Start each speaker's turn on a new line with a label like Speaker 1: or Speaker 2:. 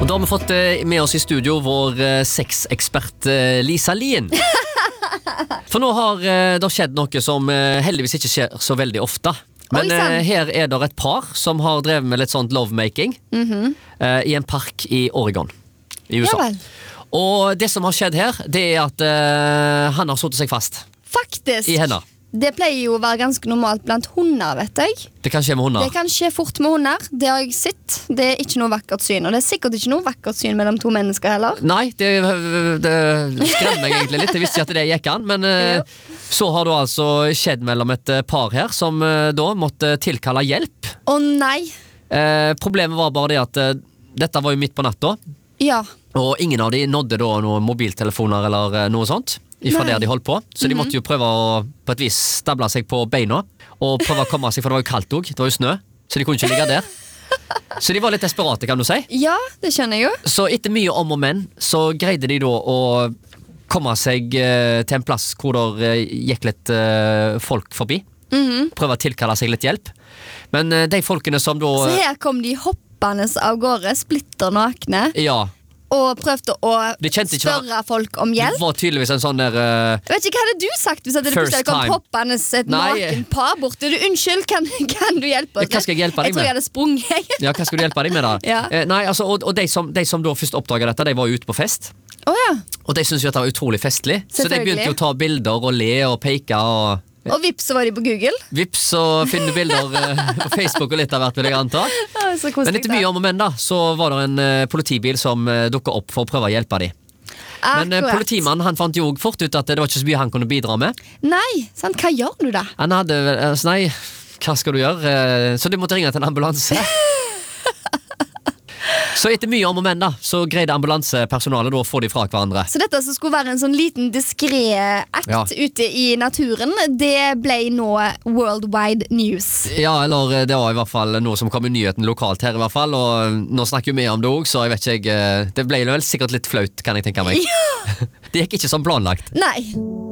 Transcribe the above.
Speaker 1: Og da har vi fått med oss i studio vår sexekspert Lisa Lien. For nå har det skjedd noe som heldigvis ikke skjer så veldig ofte. Men her er det et par som har drevet med litt sånt lovemaking i en park i Oregon i USA.
Speaker 2: Ja vel.
Speaker 1: Og det som har skjedd her, det er at han har satt seg fast.
Speaker 2: Faktisk.
Speaker 1: I henne.
Speaker 2: Det pleier jo å være ganske normalt blant hunder, vet jeg.
Speaker 1: Det kan skje med hunder.
Speaker 2: Det kan skje fort med hunder. Det har jeg sett. Det er ikke noe vakkert syn. Og det er sikkert ikke noe vakkert syn mellom to mennesker heller.
Speaker 1: Nei, det skremmer meg egentlig litt. Jeg visste ikke at det gikk an. Men så har det altså skjedd mellom et par her som da måtte tilkalle hjelp.
Speaker 2: Å nei.
Speaker 1: Problemet var bare det at dette var jo midt på natta.
Speaker 2: Ja.
Speaker 1: Og ingen av de nådde da noen mobiltelefoner eller noe sånt ifra der de holdt på. Så de måtte jo prøve å på et vis stable seg på beina og prøve å komme seg, for det var jo kaldt også. Det var jo snø, så de kunne ikke ligge der. Så de var litt desperate, kan du si.
Speaker 2: Ja, det skjønner jeg jo.
Speaker 1: Så etter mye om og men så greide de da å komme seg til en plass hvor det gikk litt folk forbi. Prøve å tilkalle seg litt hjelp. Men de folkene som da
Speaker 2: Så her kom de hoppende av gårde, splitter nakne.
Speaker 1: Ja.
Speaker 2: Og prøvde å
Speaker 1: spørre
Speaker 2: folk om hjelp.
Speaker 1: Det var tydeligvis en sånn der
Speaker 2: Jeg vet ikke, hva hadde du sagt hvis det plutselig kom hoppende et naken par borte? Unnskyld, kan du hjelpe oss?
Speaker 1: Hva skal jeg hjelpe deg med?
Speaker 2: Jeg tror jeg hadde sprunget.
Speaker 1: Ja, hva skal du hjelpe deg med da?
Speaker 2: Ja.
Speaker 1: Nei, altså, og de som da først oppdaget dette, de var ute på fest.
Speaker 2: Ja.
Speaker 1: Og de syntes jo at det var utrolig festlig. Så de begynte jo å ta bilder og le og peke
Speaker 2: og vips, så var de på Google.
Speaker 1: Vips, og finne bilder på Facebook og litt av hvert, vil jeg anta. Men etter mye om og men da, så var det en politibil som dukket opp for å prøve å hjelpe dem. Men politimannen, han fant jo fort ut at det var ikke så mye han kunne bidra med.
Speaker 2: Nei, sant? Hva gjør du da?
Speaker 1: Han hadde, nei, hva skal du gjøre? Så de måtte ringe til en ambulanse. Så etter mye om og men da, så greide ambulansepersonalet da å få de fra hverandre. Så
Speaker 2: dette som skulle være en sånn liten diskret akt ute i naturen, det ble nå worldwide news.
Speaker 1: Ja, eller det var i hvert fall noe som kom i nyheten lokalt her i hvert fall, og nå snakker vi om det også, så jeg vet ikke, det ble vel sikkert litt flaut, kan jeg tenke meg. Ja. Det gikk ikke som planlagt.
Speaker 2: Nei.